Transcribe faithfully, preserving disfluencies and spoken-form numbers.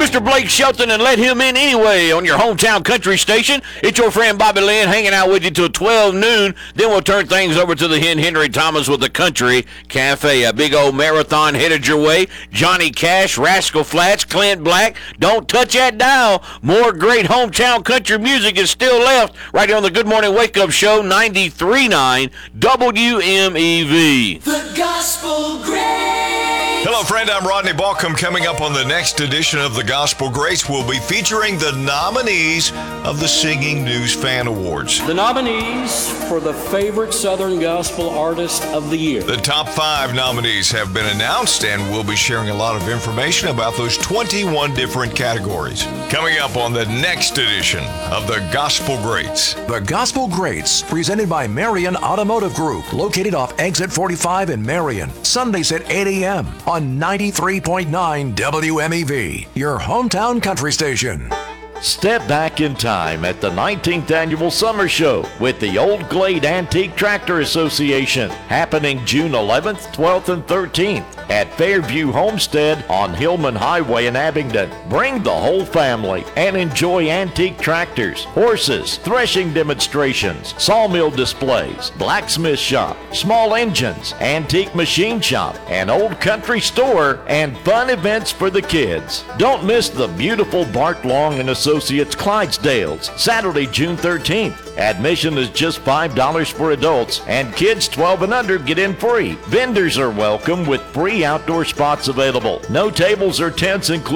Mister Blake Shelton and Let Him In Anyway on your hometown country station. It's your friend Bobby Lynn hanging out with you till twelve noon. Then we'll turn things over to the Hen Henry Thomas with the Country Cafe. A big old marathon headed your way. Johnny Cash, Rascal Flatts, Clint Black. Don't touch that dial. More great hometown country music is still left right here on the Good Morning Wake Up Show, ninety-three point nine W M E V. The Gospel Greats. Hello, friend. I'm Rodney Balcom. Coming up on the next edition of the Gospel Greats, we'll be featuring the nominees of the Singing News Fan Awards. The nominees for the favorite Southern Gospel Artist of the Year. The top five nominees have been announced, and we'll be sharing a lot of information about those twenty-one different categories. Coming up on the next edition of the Gospel Greats. The Gospel Greats, presented by Marion Automotive Group, located off Exit forty-five in Marion. Sundays at eight a.m. on ninety-three point nine W M E V, your hometown country station. Step back in time at the nineteenth Annual Summer Show with the Old Glade Antique Tractor Association, happening June eleventh, twelfth, and thirteenth at Fairview Homestead on Hillman Highway in Abingdon. Bring the whole family and enjoy antique tractors, horses, threshing demonstrations, sawmill displays, blacksmith shop, small engines, antique machine shop, an old country store, and fun events for the kids. Don't miss the beautiful Bart Long and Associates Clydesdales, Saturday, June thirteenth. Admission is just five dollars for adults, and kids twelve and under get in free. Vendors are welcome with free outdoor spots available. No tables or tents included.